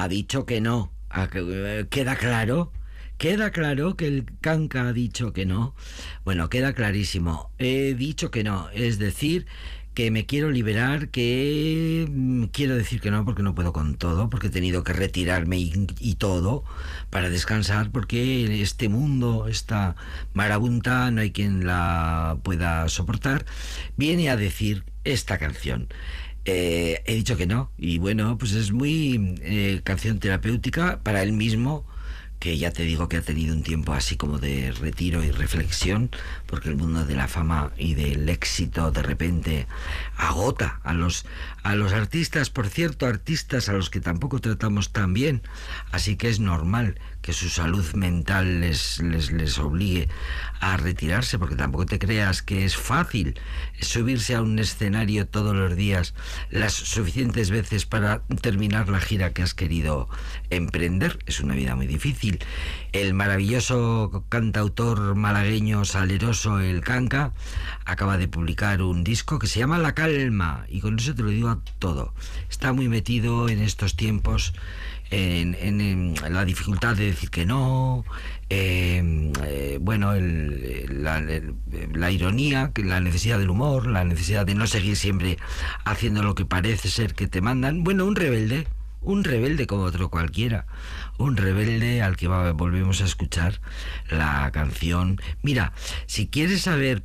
ha dicho que no. ¿Queda claro? ¿Queda claro que el canca ha dicho que no? Bueno, queda clarísimo. He dicho que no. Es decir, que me quiero liberar, que quiero decir que no porque no puedo con todo, porque he tenido que retirarme y todo para descansar, porque este mundo, esta marabunta, no hay quien la pueda soportar. Viene a decir esta canción. He dicho que no, y bueno, pues es muy canción terapéutica para él mismo, que ya te digo que ha tenido un tiempo así como de retiro y reflexión, porque el mundo de la fama y del éxito de repente agota a los artistas, por cierto, artistas a los que tampoco tratamos tan bien, así que es normal que su salud mental les obligue a retirarse, porque tampoco te creas que es fácil subirse a un escenario todos los días las suficientes veces para terminar la gira que has querido emprender. Es una vida muy difícil. El maravilloso cantautor malagueño saleroso, el Canca, acaba de publicar un disco que se llama La Calma, y con eso te lo digo todo. Está muy metido en estos tiempos en la dificultad de decir que no, bueno, la ironía, la necesidad del humor, la necesidad de no seguir siempre haciendo lo que parece ser que te mandan. Bueno, un rebelde como otro cualquiera, un rebelde al que volvemos a escuchar la canción. Mira, si quieres saber